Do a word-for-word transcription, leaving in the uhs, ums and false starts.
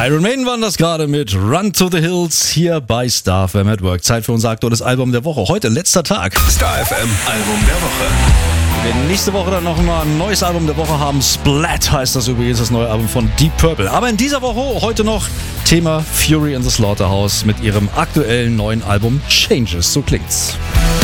Iron Maiden waren das gerade mit Run to the Hills hier bei Star F M at Work. Zeit für unser aktuelles Album der Woche. Heute letzter Tag. Star F M Album der Woche. Wir werden nächste Woche dann noch mal ein neues Album der Woche haben. Splat heißt das übrigens, das neue Album von Deep Purple. Aber in dieser Woche heute noch Thema Fury in the Slaughterhouse mit ihrem aktuellen neuen Album Changes. So klingt's.